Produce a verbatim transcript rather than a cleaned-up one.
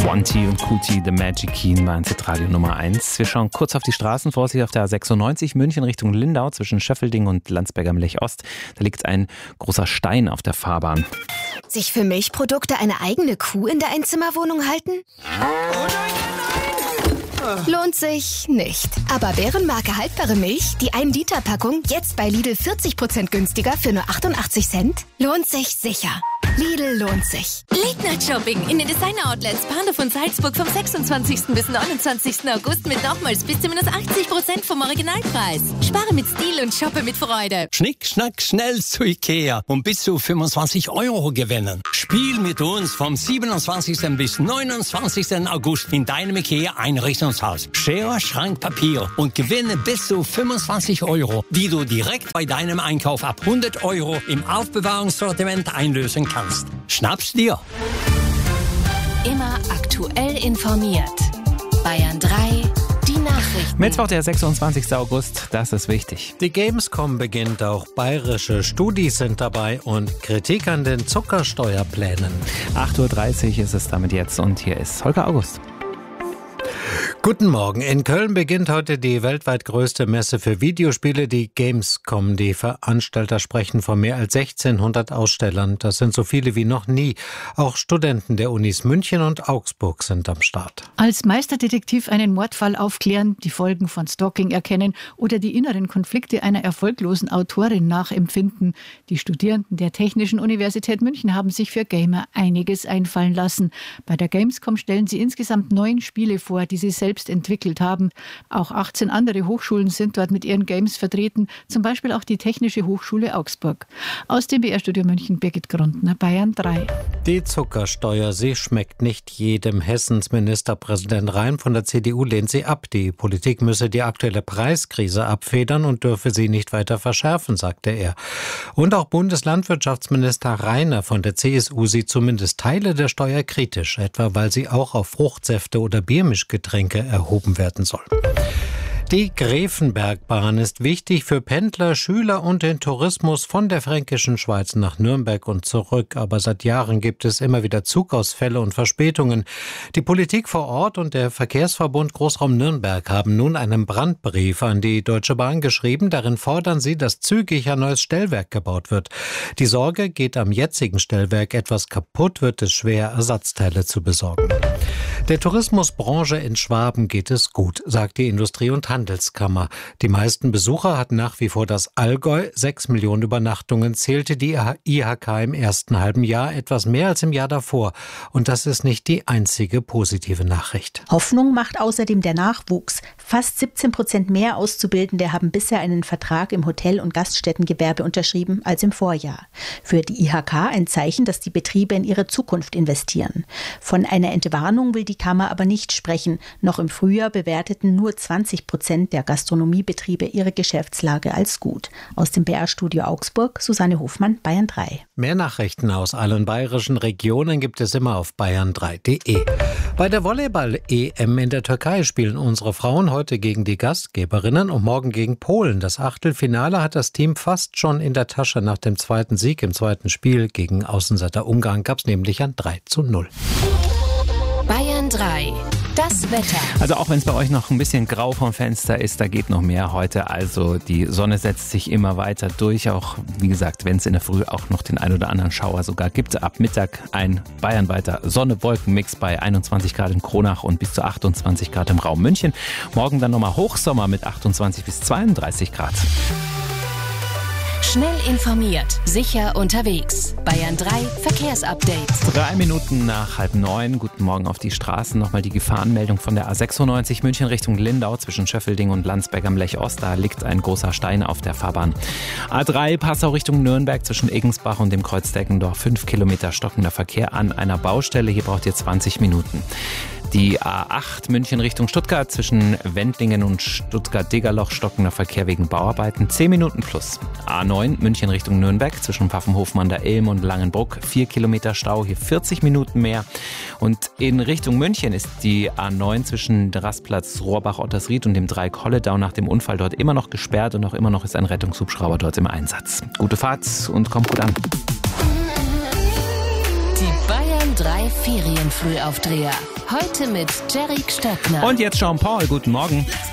Swanty und Kuti, The Magic Keen bei Radio Nummer eins. Wir schauen kurz auf die Straßen. Vorsicht auf der A sechsundneunzig, München Richtung Lindau zwischen Schöffelding und Landsberg am Lech Ost. Da liegt ein großer Stein auf der Fahrbahn. Sich für Milchprodukte eine eigene Kuh in der Einzimmerwohnung halten? Lohnt sich nicht. Aber Bärenmarke haltbare Milch, die ein Liter Packung, jetzt bei Lidl vierzig Prozent günstiger für nur achtundachtzig Cent? Lohnt sich sicher. Lidl lohnt sich. Late Night Shopping in den Designer-Outlets Pandorf und Salzburg vom sechsundzwanzigsten bis neunundzwanzigsten August mit nochmals bis zu minus achtzig Prozent vom Originalpreis. Spare mit Stil und shoppe mit Freude. Schnick, schnack, schnell zu Ikea und bis zu fünfundzwanzig Euro gewinnen. Spiel mit uns vom siebenundzwanzigsten bis neunundzwanzigsten August in deinem Ikea-Einrichtungshaus. Schere, Schrank, Papier und gewinne bis zu fünfundzwanzig Euro, die du direkt bei deinem Einkauf ab hundert Euro im Aufbewahrungssortiment einlösen kannst. Schnapp's dir! Immer aktuell informiert. Bayern drei, die Nachrichten. Mittwoch, der sechsundzwanzigsten August, das ist wichtig. Die Gamescom beginnt, auch bayerische Studis sind dabei und Kritik an den Zuckersteuerplänen. acht Uhr dreißig ist es damit jetzt und hier ist Holger August. Guten Morgen. In Köln beginnt heute die weltweit größte Messe für Videospiele, die Gamescom. Die Veranstalter sprechen von mehr als sechzehnhundert Ausstellern. Das sind so viele wie noch nie. Auch Studenten der Unis München und Augsburg sind am Start. Als Meisterdetektiv einen Mordfall aufklären, die Folgen von Stalking erkennen oder die inneren Konflikte einer erfolglosen Autorin nachempfinden. Die Studierenden der Technischen Universität München haben sich für Gamer einiges einfallen lassen. Bei der Gamescom stellen sie insgesamt neun Spiele vor, die sie selbst entwickelt haben. Auch achtzehn andere Hochschulen sind dort mit ihren Games vertreten, zum Beispiel auch die Technische Hochschule Augsburg. Aus dem B R-Studio München, Birgit Grundner, Bayern drei. Die Zuckersteuer, sie schmeckt nicht jedem. Hessens Ministerpräsident Rhein von der C D U lehnt sie ab. Die Politik müsse die aktuelle Preiskrise abfedern und dürfe sie nicht weiter verschärfen, sagte er. Und auch Bundeslandwirtschaftsminister Rainer von der C S U sieht zumindest Teile der Steuer kritisch, etwa weil sie auch auf Fruchtsäfte oder Biermischgetränke erhoben werden soll. Die Gräfenbergbahn ist wichtig für Pendler, Schüler und den Tourismus von der Fränkischen Schweiz nach Nürnberg und zurück. Aber seit Jahren gibt es immer wieder Zugausfälle und Verspätungen. Die Politik vor Ort und der Verkehrsverbund Großraum Nürnberg haben nun einen Brandbrief an die Deutsche Bahn geschrieben. Darin fordern sie, dass zügig ein neues Stellwerk gebaut wird. Die Sorge, geht am jetzigen Stellwerk etwas kaputt, wird es schwer, Ersatzteile zu besorgen. Der Tourismusbranche in Schwaben geht es gut, sagt die Industrie- und Handelskammer. Die meisten Besucher hatten nach wie vor das Allgäu. Sechs Millionen Übernachtungen zählte die I H K im ersten halben Jahr, etwas mehr als im Jahr davor. Und das ist nicht die einzige positive Nachricht. Hoffnung macht außerdem der Nachwuchs. Fast siebzehn Prozent mehr Auszubildende haben bisher einen Vertrag im Hotel- und Gaststättengewerbe unterschrieben als im Vorjahr. Für die I H K ein Zeichen, dass die Betriebe in ihre Zukunft investieren. Von einer Entwarnung will die Kammer aber nicht sprechen. Noch im Frühjahr bewerteten nur zwanzig Prozent der Gastronomiebetriebe ihre Geschäftslage als gut. Aus dem B R-Studio Augsburg, Susanne Hofmann, Bayern drei. Mehr Nachrichten aus allen bayerischen Regionen gibt es immer auf bayern drei punkt de. Bei der Volleyball-E M in der Türkei spielen unsere Frauen heute gegen die Gastgeberinnen und morgen gegen Polen. Das Achtelfinale hat das Team fast schon in der Tasche. Nach dem zweiten Sieg im zweiten Spiel gegen Außenseiter Ungarn gab es nämlich ein drei zu null. Bayern drei. Das Wetter. Also auch wenn es bei euch noch ein bisschen grau vom Fenster ist, da geht noch mehr heute. Also die Sonne setzt sich immer weiter durch. Auch wie gesagt, wenn es in der Früh auch noch den ein oder anderen Schauer sogar gibt. Ab Mittag ein bayernweiter Sonne-Wolken-Mix bei einundzwanzig Grad in Kronach und bis zu achtundzwanzig Grad im Raum München. Morgen dann nochmal Hochsommer mit achtundzwanzig bis zweiunddreißig Grad. Schnell informiert, sicher unterwegs. Bayern drei Verkehrsupdate. Drei Minuten nach halb neun. Guten Morgen auf die Straßen. Nochmal die Gefahrenmeldung von der A sechsundneunzig München Richtung Lindau zwischen Schöffelding und Landsberg am Lech Ost. Da liegt ein großer Stein auf der Fahrbahn. A drei Passau Richtung Nürnberg zwischen Egensbach und dem Kreuz Deggendorf. Fünf Kilometer stockender Verkehr an einer Baustelle. Hier braucht ihr zwanzig Minuten. Die A acht München Richtung Stuttgart zwischen Wendlingen und Stuttgart-Degerloch stockender Verkehr wegen Bauarbeiten. zehn Minuten plus. A neun München Richtung Nürnberg zwischen Pfaffenhofen an der Ilm und Langenbruck. vier Kilometer Stau, hier vierzig Minuten mehr. Und in Richtung München ist die A neun zwischen Rastplatz Rohrbach-Ottersried und dem Dreieck Holledau nach dem Unfall dort immer noch gesperrt und auch immer noch ist ein Rettungshubschrauber dort im Einsatz. Gute Fahrt und kommt gut an. Die Bayern drei Der Ferienfrühaufdreher. Heute mit Jerry Stöckner. Und jetzt Jean-Paul, guten Morgen.